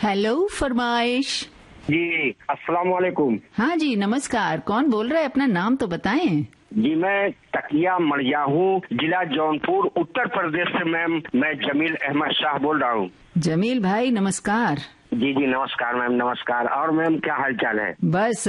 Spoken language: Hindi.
हेलो फरमाइश। जी अस्सलाम वालेकुम। हाँ जी नमस्कार, कौन बोल रहा है, अपना नाम तो बताएं। जी मैं तकिया मरिया हूँ, जिला जौनपुर, उत्तर प्रदेश से मैम। मैं जमील अहमद शाह बोल रहा हूँ। जमील भाई नमस्कार। जी नमस्कार मैम, नमस्कार। और मैम क्या हाल चाल है? बस